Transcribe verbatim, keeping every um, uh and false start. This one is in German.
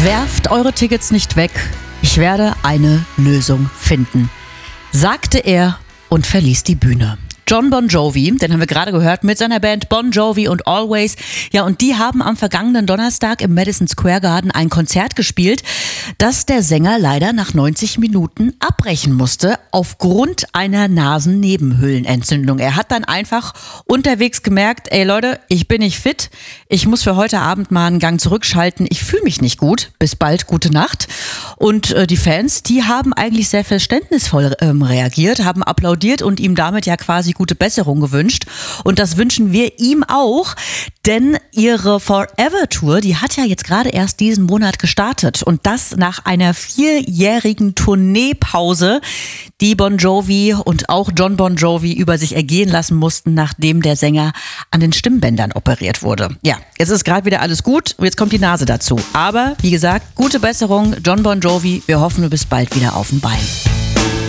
Werft eure Tickets nicht weg. Ich werde eine Lösung finden, sagte er und verließ die Bühne. Jon Bon Jovi, den haben wir gerade gehört, mit seiner Band Bon Jovi und Always. Ja, und die haben am vergangenen Donnerstag im Madison Square Garden ein Konzert gespielt, das der Sänger leider nach neunzig Minuten abbrechen musste, aufgrund einer Nasennebenhöhlenentzündung. Er hat dann einfach unterwegs gemerkt, ey Leute, ich bin nicht fit, ich muss für heute Abend mal einen Gang zurückschalten, ich fühle mich nicht gut, bis bald, gute Nacht. Und äh, die Fans, die haben eigentlich sehr verständnisvoll ähm, reagiert, haben applaudiert und ihm damit ja quasi gute Besserung gewünscht. Und das wünschen wir ihm auch, denn ihre Forever Tour, die hat ja jetzt gerade erst diesen Monat gestartet. Und das nach einer vierjährigen Tourneepause, die Bon Jovi und auch Jon Bon Jovi über sich ergehen lassen mussten, nachdem der Sänger an den Stimmbändern operiert wurde. Ja, jetzt ist gerade wieder alles gut und jetzt kommt die Nase dazu. Aber wie gesagt, gute Besserung, Jon Bon Jovi. Wir hoffen, du bist bald wieder auf dem Bein.